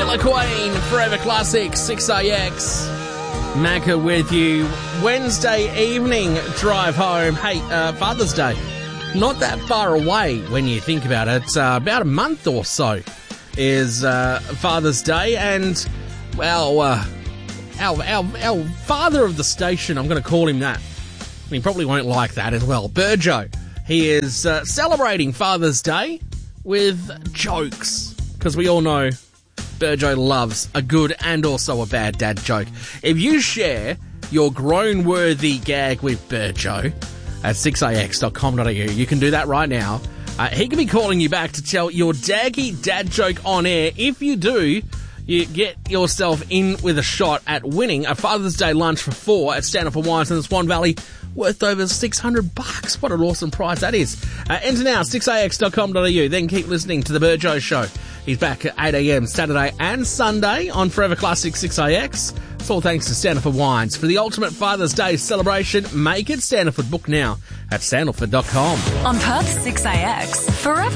Killer Queen, Forever Classic, 6AX. Macca with you. Wednesday evening drive home. Hey, Father's Day. Not that far away when you think about it. About a month or so is Father's Day. And, well, our father of the station, I'm going to call him that. He probably won't like that as well. Burjo. He is celebrating Father's Day with jokes. Because we all know Burjo loves a good and also a bad dad joke. If you share your grown-worthy gag with Burjo at 6ax.com.au, you can do that right now. He can be calling you back to tell your daggy dad joke on air. If you do, you get yourself in with a shot at winning a Father's Day lunch for 4 at Stand Up for Wines in the Swan Valley, worth over $600. What an awesome prize that is. Enter now, 6ax.com.au. Then keep listening to The Burjo Show. He's back at 8 a.m. Saturday and Sunday on Forever Classic 6AX. It's all thanks to Stanford Wines. For the ultimate Father's Day celebration, make it Stanford. Book now at stanford.com. On Perth 6AX, Forever